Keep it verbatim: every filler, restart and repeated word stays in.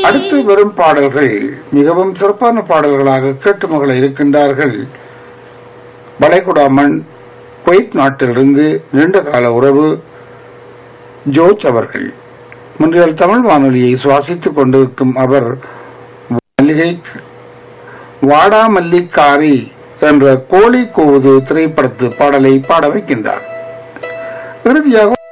அடுத்து வரும் பாடல்கள் மிகவும் சிறப்பான பாடல்களாக கேட்டு மகள இருக்கின்றார்கள். வளைகுடா மண் குவைத் நாட்டிலிருந்து நீண்ட கால உறவு ஜோர்ஜ் அவர்கள். முன்றைய தமிழ் வானொலியை சுவாசித்துக் கொண்டிருக்கும் அவர் மல்லிகை வாடா மல்லிக்காரி என்ற கோழி கூவுது திரைப்படத்து பாடலை பாட வைக்கின்றார். இறுதியாக